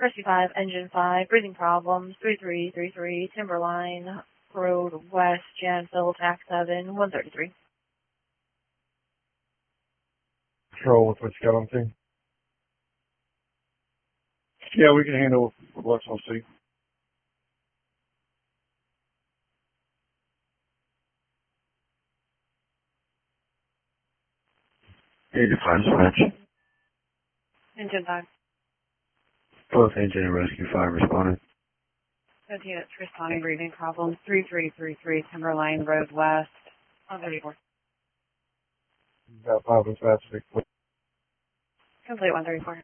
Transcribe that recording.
Rescue 5, Engine 5, breathing problems, 3333, Timberline Road West, Janville, TAC 7, 133. Control with what you got on team. Yeah, we can handle what's on C. Engine 5 dispatch. Engine 5. Both engine and rescue 5 responded. Those units responding, breathing problems, 3333, Timberline Road West, 134. Got 5 dispatch. Complete 134.